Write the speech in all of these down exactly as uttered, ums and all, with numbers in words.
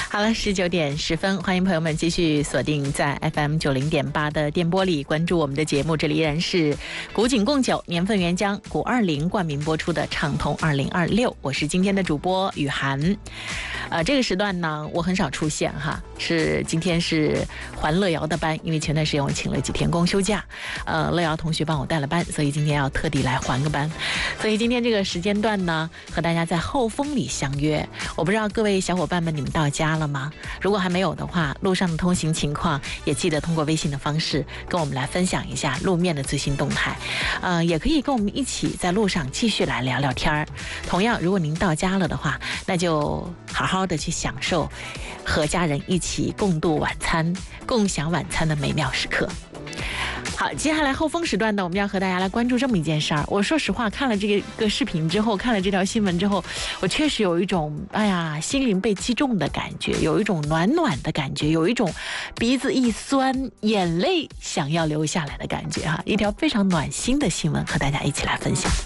好了，十九点十分，欢迎朋友们继续锁定在 F M 九零点八的电波里，关注我们的节目。这里依然是古井贡酒年份原浆古二零冠名播出的畅通二零二六，我是今天的主播雨涵。呃，这个时段呢，我很少出现哈，是今天是还乐瑶的班，因为前段时间我请了几天公休假，呃，乐瑶同学帮我带了班，所以今天要特地来还个班。所以今天这个时间段呢，和大家在后风里相约。我不知道各位小伙伴们，你们到家了吗？如果还没有的话，路上的通行情况也记得通过微信的方式跟我们来分享一下路面的最新动态。呃，也可以跟我们一起在路上继续来聊聊天儿。同样，如果您到家了的话，那就好好的去享受和家人一起共度晚餐、共享晚餐的美妙时刻。好，接下来后风时段呢，我们要和大家来关注这么一件事儿。我说实话，看了这个视频之后，看了这条新闻之后，我确实有一种哎呀心灵被击中的感觉，有一种暖暖的感觉，有一种鼻子一酸，眼泪想要流下来的感觉哈。一条非常暖心的新闻和大家一起来分享。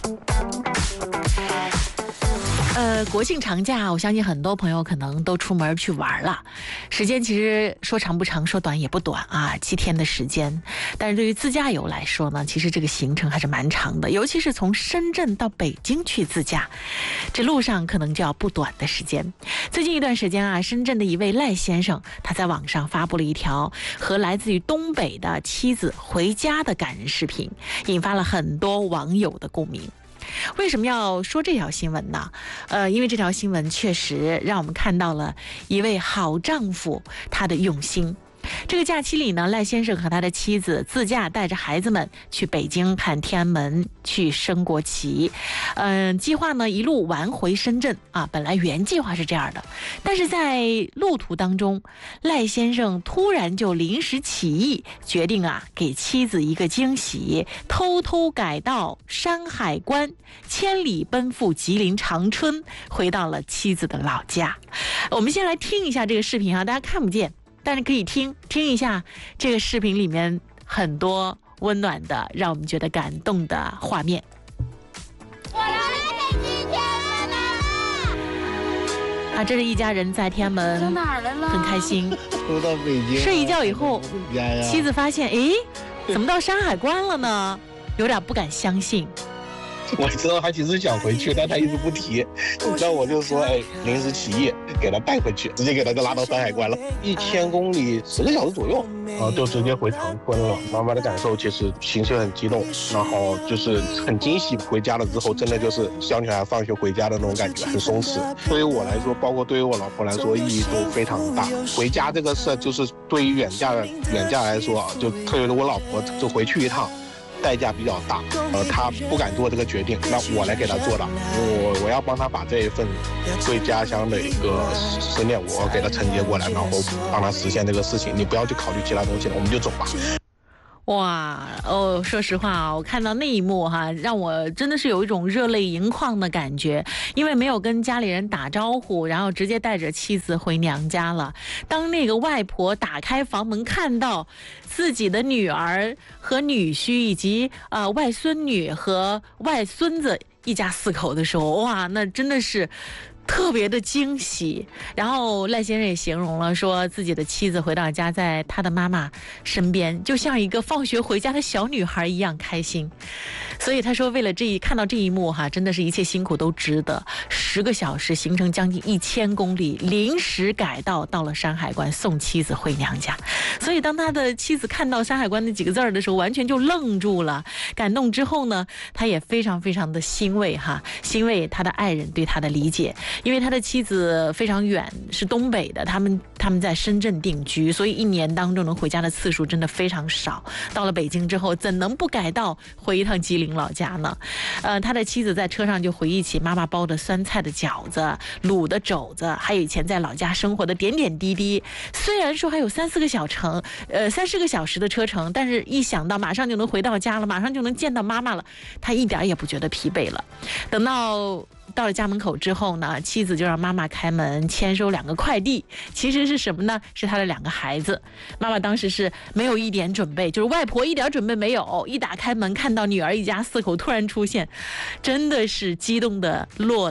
呃，国庆长假，我相信很多朋友可能都出门去玩了。时间其实说长不长，说短也不短啊，七天的时间。但是对于自驾游来说呢，其实这个行程还是蛮长的，尤其是从深圳到北京去自驾，这路上可能就要不短的时间。最近一段时间啊，深圳的一位赖先生，他在网上发布了一条和来自于东北的妻子回家的感人视频，引发了很多网友的共鸣。为什么要说这条新闻呢？呃，因为这条新闻确实让我们看到了一位好丈夫他的用心。这个假期里呢，赖先生和他的妻子自驾带着孩子们去北京看天安门，去升国旗。嗯、呃，计划呢一路玩回深圳啊。本来原计划是这样的，但是在路途当中，赖先生突然就临时起意，决定啊给妻子一个惊喜，偷偷改道山海关，千里奔赴吉林长春，回到了妻子的老家。我们先来听一下这个视频啊，大家看不见，但是可以听听一下这个视频里面很多温暖的让我们觉得感动的画面。 我来北京天安门了啊，这是一家人在天安门很开心， 都到北京睡一觉以后，妻子发现诶怎么到山海关了呢？有点不敢相信。 我知道他其实想回去，但他一直不提。你知道，我就说，哎，临时起意给他带回去，直接给他就拉到山海关了，一千公里，十个小时左右，啊，就直接回长春了。妈妈的感受其实情绪很激动，然后就是很惊喜。回家了之后，真的就是小女孩放学回家的那种感觉，很松弛。对于我来说，包括对于我老婆来说，意义都非常大。回家这个事，就是对于远嫁远嫁来说啊，就特别是我老婆就回去一趟。代价比较大，呃，他不敢做这个决定，那我来给他做的，我我要帮他把这一份对家乡的一个思念，我给他承接过来，然后帮他实现这个事情。你不要去考虑其他东西了，我们就走吧。 哇哦，说实话啊，我看到那一幕哈，让我真的是有一种热泪盈眶的感觉，因为没有跟家里人打招呼，然后直接带着妻子回娘家了。当那个外婆打开房门，看到自己的女儿和女婿以及呃外孙女和外孙子一家四口的时候，哇，那真的是特别的惊喜。然后赖先生也形容了，说自己的妻子回到家，在他的妈妈身边，就像一个放学回家的小女孩一样开心。所以他说，为了这一看到这一幕哈，真的是一切辛苦都值得。十个小时行程将近一千公里，临时改道到了山海关，送妻子回娘家。所以当他的妻子看到山海关那几个字儿的时候，完全就愣住了。感动之后呢，他也非常非常的欣慰哈，欣慰他的爱人对他的理解。因为他的妻子非常远，是东北的，他们他们在深圳定居，所以一年当中能回家的次数真的非常少。到了北京之后，怎能不改道回一趟吉林老家呢？呃，他的妻子在车上就回忆起妈妈包的酸菜的饺子、卤的肘子，还有以前在老家生活的点点滴滴。虽然说还有三四个小程，呃，三四个小时的车程，但是一想到马上就能回到家了，马上就能见到妈妈了，他一点也不觉得疲惫了。等到到了家门口之后呢，妻子就让妈妈开门签收两个快递，其实是什么呢？是他的两个孩子。妈妈当时是没有一点准备，就是外婆一点准备没有，一打开门看到女儿一家四口突然出现，真的是激动的落泪。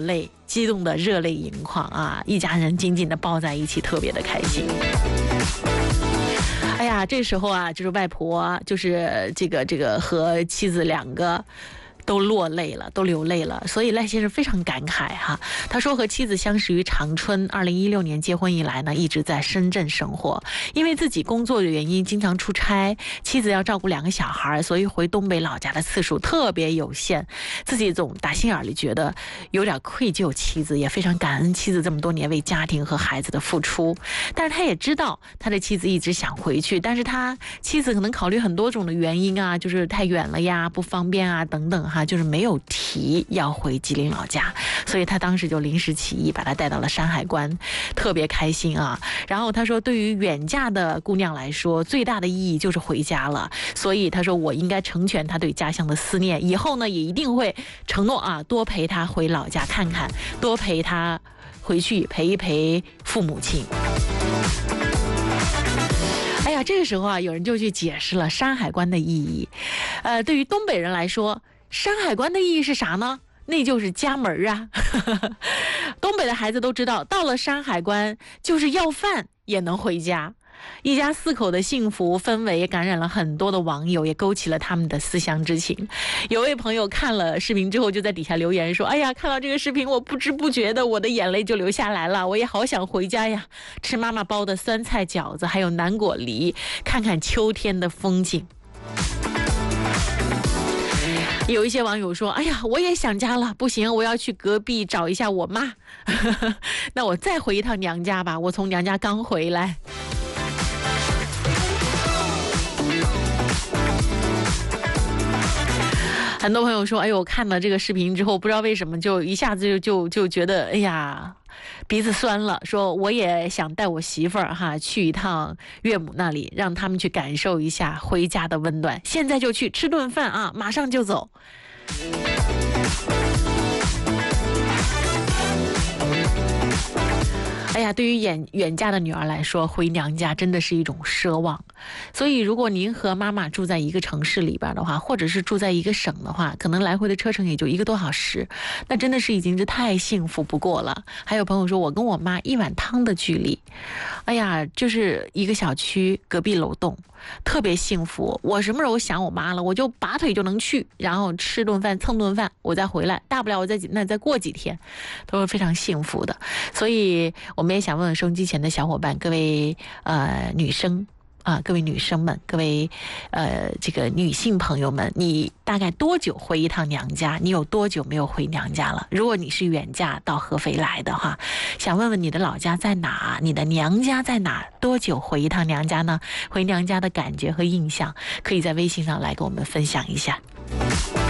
激动的热泪盈眶啊，一家人紧紧的抱在一起，特别的开心。哎呀，这时候啊，就是外婆，就是这个这个和妻子两个都落泪了，都流泪了，所以赖先生非常感慨哈。他说和妻子相识于长春，二零一六年结婚以来呢，一直在深圳生活。因为自己工作的原因，经常出差，妻子要照顾两个小孩，所以回东北老家的次数特别有限。自己总打心眼里觉得有点愧疚妻子，也非常感恩妻子这么多年为家庭和孩子的付出。但是他也知道他的妻子一直想回去，但是他妻子可能考虑很多种的原因啊，就是太远了呀，不方便啊等等哈，就是没有提要回吉林老家，所以他当时就临时起意把他带到了山海关，特别开心啊。然后他说，对于远嫁的姑娘来说，最大的意义就是回家了，所以他说我应该成全他对家乡的思念，以后呢也一定会承诺啊，多陪他回老家看看，多陪他回去陪一陪父母亲。哎呀，这个时候啊，有人就去解释了山海关的意义。呃，对于东北人来说，山海关的意义是啥呢？那就是家门啊。东北的孩子都知道，到了山海关就是要饭也能回家。一家四口的幸福氛围感染了很多的网友，也勾起了他们的思乡之情。有位朋友看了视频之后就在底下留言说，哎呀，看到这个视频我不知不觉的我的眼泪就流下来了，我也好想回家呀，吃妈妈包的酸菜饺子还有南果梨，看看秋天的风景。有一些网友说，哎呀，我也想家了，不行，我要去隔壁找一下我妈。那我再回一趟娘家吧，我从娘家刚回来。很多朋友说，哎呦，我看了这个视频之后，不知道为什么就一下子就就就觉得，哎呀，鼻子酸了。说我也想带我媳妇儿哈去一趟岳母那里，让他们去感受一下回家的温暖。现在就去吃顿饭啊，马上就走。哎呀，对于远远嫁的女儿来说，回娘家真的是一种奢望。所以如果您和妈妈住在一个城市里边的话，或者是住在一个省的话，可能来回的车程也就一个多小时，那真的是已经是太幸福不过了。还有朋友说，我跟我妈一碗汤的距离，哎呀，就是一个小区隔壁楼栋，特别幸福。我什么时候想我妈了，我就拔腿就能去，然后吃顿饭蹭顿饭，我再回来，大不了我再那再过几天，都是非常幸福的。所以我们也想问问收音机前的小伙伴，各位呃女生啊，各位女生们，各位呃这个女性朋友们，你大概多久回一趟娘家？你有多久没有回娘家了？如果你是远嫁到合肥来的话，想问问你的老家在哪？你的娘家在哪？多久回一趟娘家呢？回娘家的感觉和印象，可以在微信上来跟我们分享一下。